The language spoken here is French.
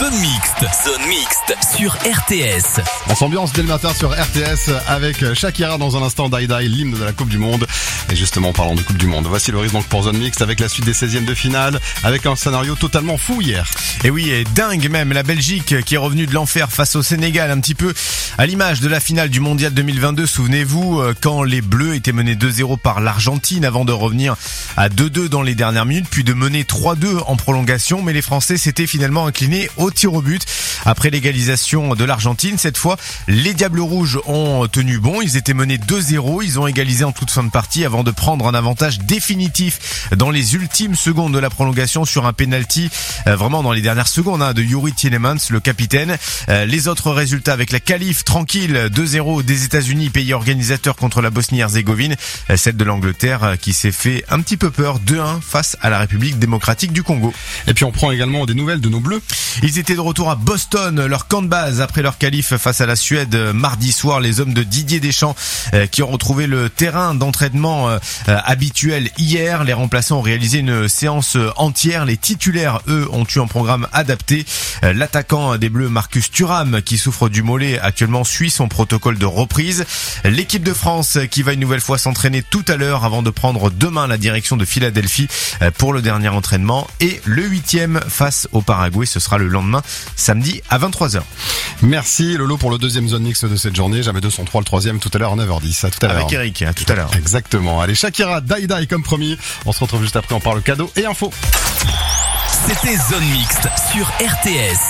Zone Mixte sur RTS. On s'ambiance dès le matin sur RTS avec Shakira dans un instant, Die Die, l'hymne de la Coupe du Monde. Et justement, parlant de Coupe du Monde, voici le risque donc pour Zone Mixte avec la suite des 16e de finale, avec un scénario totalement fou hier. Et oui, et dingue même, la Belgique qui est revenue de l'enfer face au Sénégal, un petit peu à l'image de la finale du Mondial 2022. Souvenez-vous, quand les Bleus étaient menés 2-0 par l'Argentine avant de revenir à 2-2 dans les dernières minutes, puis de mener 3-2 en prolongation. Mais les Français s'étaient finalement inclinés au tir au but. Après l'égalisation de l'Argentine, cette fois, les Diables Rouges ont tenu bon. Ils étaient menés 2-0. Ils ont égalisé en toute fin de partie avant de prendre un avantage définitif dans les ultimes secondes de la prolongation sur un penalty, vraiment dans les dernières secondes, de Youri Tielemans, le capitaine. Les autres résultats avec la qualif tranquille, 2-0 des États-Unis, pays organisateur contre la Bosnie-Herzégovine. Celle de l'Angleterre qui s'est fait un petit peu peur, 2-1 face à la République démocratique du Congo. Et puis on prend également des nouvelles de nos Bleus. Ils étaient de retour à Boston, leur camp de base après leur qualif face à la Suède mardi soir. Les hommes de Didier Deschamps qui ont retrouvé le terrain d'entraînement habituel hier. Les remplaçants ont réalisé une séance entière. Les titulaires, eux, ont eu un programme adapté. L'attaquant des Bleus, Marcus Thuram, qui souffre du mollet actuellement, suit son protocole de reprise. L'équipe de France qui va une nouvelle fois s'entraîner tout à l'heure avant de prendre demain la direction de Philadelphie pour le dernier entraînement. Et le 8e face au Paraguay, ce sera le lendemain, samedi à 23h. Merci Lolo pour le deuxième Zone Mixte de cette journée. Jamais 203, le troisième tout à l'heure à 9h10. À tout à l'heure. Avec Eric, à tout à l'heure. Exactement. Allez, Shakira, Die Die comme promis. On se retrouve juste après, on parle cadeau et info. C'était Zone Mixte sur RTS.